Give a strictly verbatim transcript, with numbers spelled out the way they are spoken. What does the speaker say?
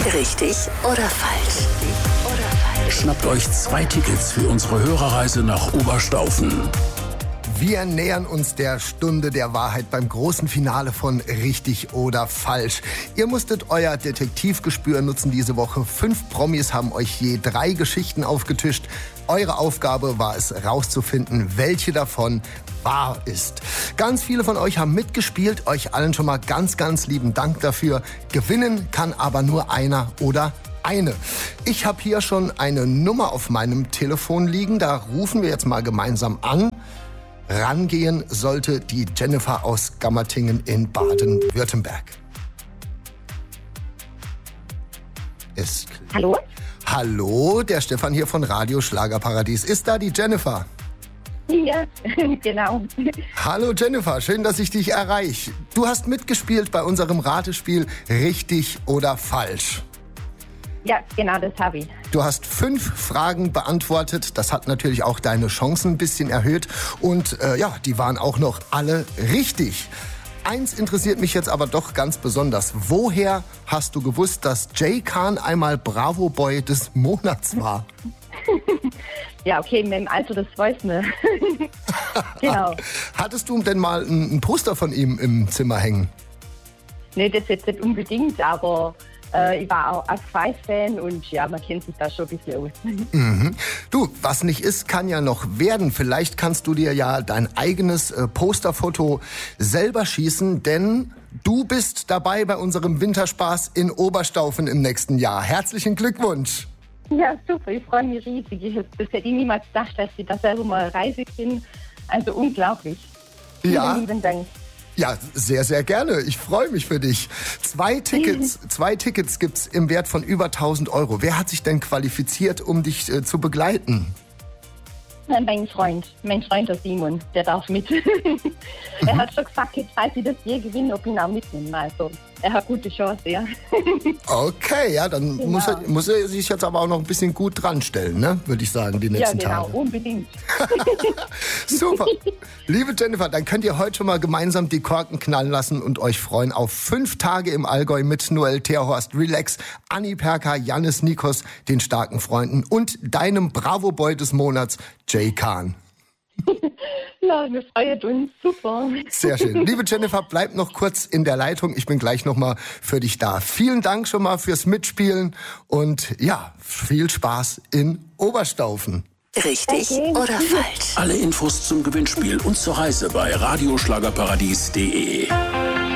Richtig oder falsch? Schnappt euch zwei Tickets für unsere Hörerreise nach Oberstaufen. Wir nähern uns der Stunde der Wahrheit beim großen Finale von Richtig oder Falsch. Ihr musstet euer Detektivgespür nutzen diese Woche. Fünf Promis haben euch je drei Geschichten aufgetischt. Eure Aufgabe war es, rauszufinden, welche davon wahr ist. Ganz viele von euch haben mitgespielt. Euch allen schon mal ganz, ganz lieben Dank dafür. Gewinnen kann aber nur einer oder eine. Ich habe hier schon eine Nummer auf meinem Telefon liegen. Da rufen wir jetzt mal gemeinsam an. Rangehen sollte die Jennifer aus Gammertingen in Baden-Württemberg. Ist klar. Hallo? Hallo, der Stefan hier von Radio Schlagerparadies. Ist da die Jennifer? Ja, genau. Hallo Jennifer, schön, dass ich dich erreiche. Du hast mitgespielt bei unserem Ratespiel Richtig oder Falsch. Ja, genau, das habe ich. Du hast fünf Fragen beantwortet. Das hat natürlich auch deine Chancen ein bisschen erhöht. Und äh, ja, die waren auch noch alle richtig. Eins interessiert mich jetzt aber doch ganz besonders. Woher hast du gewusst, dass Jay Khan einmal Bravo Boy des Monats war? Ja, okay, mit dem Alter, das weiß man. Genau. Hattest du denn mal ein, ein Poster von ihm im Zimmer hängen? Nee, das jetzt nicht unbedingt, aber äh, ich war auch als Five-Fan und ja, man kennt sich da schon ein bisschen aus. Mhm. Du, was nicht ist, kann ja noch werden. Vielleicht kannst du dir ja dein eigenes äh, Posterfoto selber schießen, denn du bist dabei bei unserem Winterspaß in Oberstaufen im nächsten Jahr. Herzlichen Glückwunsch! Ja, super, ich freue mich riesig. Ich, das hätte ich niemals gedacht, dass ich da selber mal reisig bin. Also unglaublich. Ja. Vielen lieben Dank. Ja, sehr, sehr gerne. Ich freue mich für dich. Zwei Tickets, zwei Tickets gibt's im Wert von über tausend Euro. Wer hat sich denn qualifiziert, um dich äh, zu begleiten? Mein Freund, mein Freund der Simon, der darf mit. Er hat schon gesagt, falls ich das je gewinne, ob ich ihn auch mitnehme. Also, er hat gute Chance, ja. Okay, ja, dann Genau. muss, er, muss er sich jetzt aber auch noch ein bisschen gut dran stellen, ne? Würde ich sagen, die nächsten Ja, genau, Tage. unbedingt. Super. Liebe Jennifer, dann könnt ihr heute schon mal gemeinsam die Korken knallen lassen und euch freuen auf fünf Tage im Allgäu mit Noel Terhorst, Relax, Anni Perka, Jannis Nikos, den starken Freunden und deinem Bravo-Boy des Monats, Jay Khan. Ja, wir freuen uns. Super. Sehr schön. Liebe Jennifer, bleib noch kurz in der Leitung. Ich bin gleich noch mal für dich da. Vielen Dank schon mal fürs Mitspielen und ja, viel Spaß in Oberstaufen. Richtig Okay. oder falsch? Alle Infos zum Gewinnspiel und zur Reise bei radioschlagerparadies punkt de.